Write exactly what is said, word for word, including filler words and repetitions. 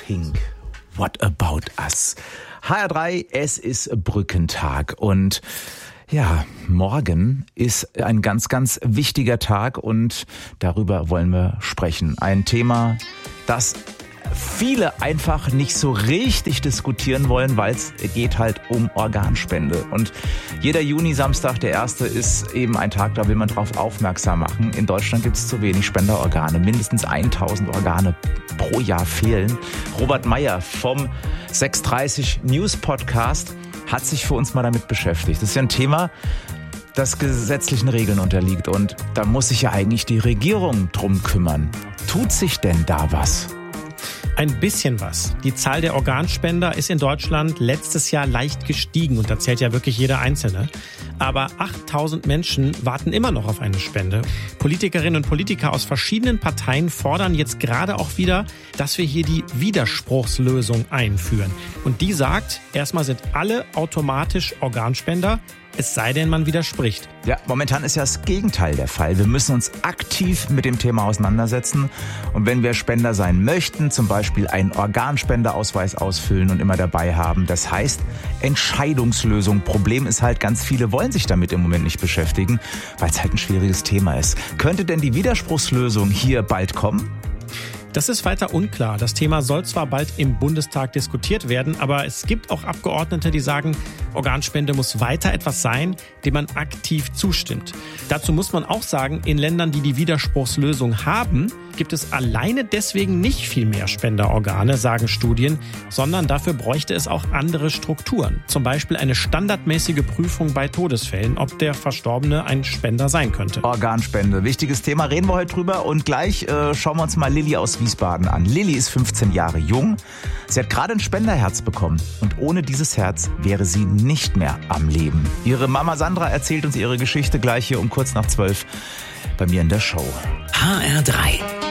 Pink. What about us? H R drei, es ist Brückentag und ja, morgen ist ein ganz, ganz wichtiger Tag und darüber wollen wir sprechen. Ein Thema, das viele einfach nicht so richtig diskutieren wollen, weil es geht halt um Organspende. Und jeder Juni-Samstag, der erste, ist eben ein Tag, da will man drauf aufmerksam machen. In Deutschland gibt es zu wenig Spenderorgane. Mindestens tausend Organe pro Jahr fehlen. Robert Meyer vom sechs dreißig News Podcast hat sich für uns mal damit beschäftigt. Das ist ja ein Thema, das gesetzlichen Regeln unterliegt. Und da muss sich ja eigentlich die Regierung drum kümmern. Tut sich denn da was? Ein bisschen was. Die Zahl der Organspender ist in Deutschland letztes Jahr leicht gestiegen und da zählt ja wirklich jeder Einzelne. Aber achttausend Menschen warten immer noch auf eine Spende. Politikerinnen und Politiker aus verschiedenen Parteien fordern jetzt gerade auch wieder, dass wir hier die Widerspruchslösung einführen. Und die sagt, erstmal sind alle automatisch Organspender, es sei denn, man widerspricht. Ja, momentan ist ja das Gegenteil der Fall. Wir müssen uns aktiv mit dem Thema auseinandersetzen. Und wenn wir Spender sein möchten, zum Beispiel einen Organspenderausweis ausfüllen und immer dabei haben, das heißt Entscheidungslösung. Problem ist halt, ganz viele wollen sich damit im Moment nicht beschäftigen, weil es halt ein schwieriges Thema ist. Könnte denn die Widerspruchslösung hier bald kommen? Das ist weiter unklar. Das Thema soll zwar bald im Bundestag diskutiert werden, aber es gibt auch Abgeordnete, die sagen, Organspende muss weiter etwas sein, dem man aktiv zustimmt. Dazu muss man auch sagen, in Ländern, die die Widerspruchslösung haben, gibt es alleine deswegen nicht viel mehr Spenderorgane, sagen Studien, sondern dafür bräuchte es auch andere Strukturen. Zum Beispiel eine standardmäßige Prüfung bei Todesfällen, ob der Verstorbene ein Spender sein könnte. Organspende, wichtiges Thema, reden wir heute drüber. Und gleich äh, schauen wir uns mal Lilly aus Wiesbaden an. Lilly ist fünfzehn Jahre jung. Sie hat gerade ein Spenderherz bekommen. Und ohne dieses Herz wäre sie nicht mehr am Leben. Ihre Mama Sandra erzählt uns ihre Geschichte gleich hier um kurz nach zwölf bei mir in der Show. H R drei.